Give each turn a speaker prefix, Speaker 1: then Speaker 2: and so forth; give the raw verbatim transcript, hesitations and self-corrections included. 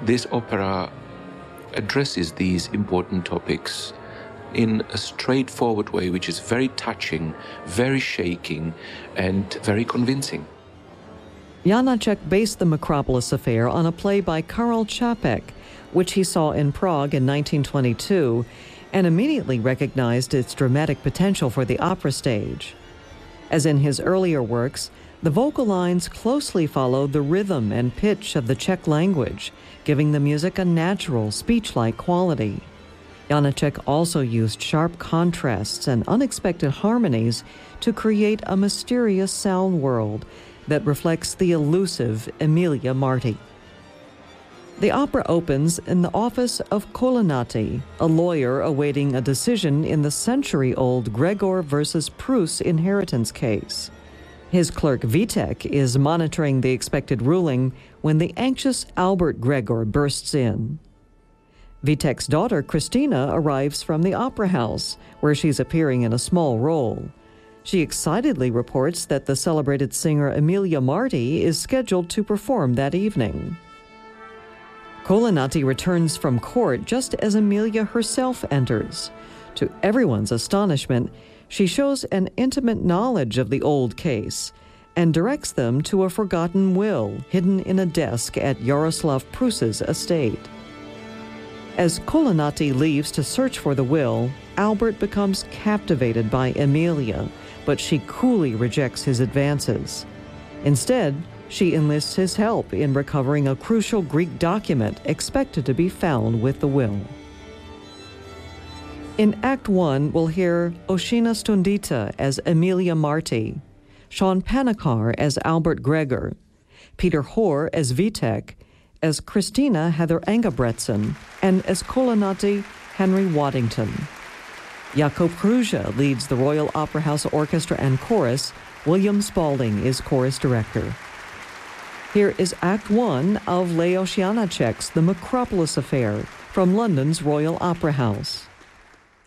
Speaker 1: this opera addresses these important topics in a straightforward way, which is very touching, very shaking, and very convincing.
Speaker 2: Janacek based the Macropolis Affair on a play by Karel Čapek, which he saw in Prague in nineteen twenty-two, and immediately recognized its dramatic potential for the opera stage. As in his earlier works, the vocal lines closely follow the rhythm and pitch of the Czech language, giving the music a natural, speech-like quality. Janacek also used sharp contrasts and unexpected harmonies to create a mysterious sound world that reflects the elusive Emilia Marti. The opera opens in the office of Kolanyi, a lawyer awaiting a decision in the century-old Gregor versus Prus inheritance case. His clerk Vitek is monitoring the expected ruling when the anxious Albert Gregor bursts in. Vitek's daughter Christina arrives from the opera house, where she's appearing in a small role. She excitedly reports that the celebrated singer Emilia Marti is scheduled to perform that evening. Kolanyi returns from court just as Emilia herself enters. To everyone's astonishment, she shows an intimate knowledge of the old case and directs them to a forgotten will hidden in a desk at Yaroslav Prus's estate. As Kolanyi leaves to search for the will, Albert becomes captivated by Emilia, but she coolly rejects his advances. Instead, she enlists his help in recovering a crucial Greek document expected to be found with the will. In Act One, we'll hear Oshina Stundita as Emilia Marti, Sean Panikar as Albert Gregor, Peter Hoare as Vitek, as Christina Heather Engebretson, and as Kolanyi Henry Waddington. Jakob Kruja leads the Royal Opera House Orchestra and Chorus. William Spalding is chorus director. Here is Act One of Leos Janacek's The Macropolis Affair from London's Royal Opera House.